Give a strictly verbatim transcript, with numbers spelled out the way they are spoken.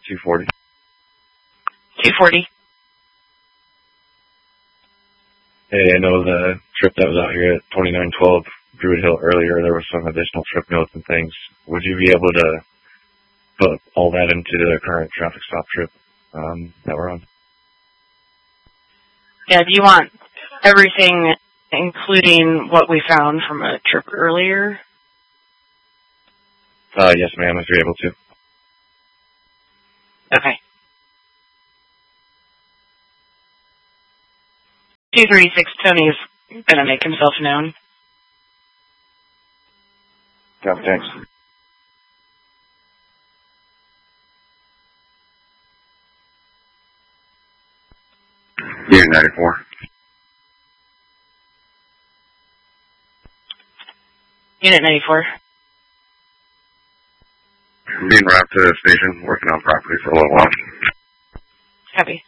two forty. two forty. Hey, I know the trip that was out here at twenty-nine twelve Druid Hill earlier, there was some additional trip notes and things. Would you be able to put all that into the current traffic stop trip um, that we're on? Yeah, do you want everything, including what we found from a trip earlier? Uh, yes, ma'am, if you're able to. Okay. two thirty-six, Tony's gonna make himself known. Copy, thanks. Unit ninety-four. Unit ninety-four. I'm being routed to the station, working on property for a little while. Copy.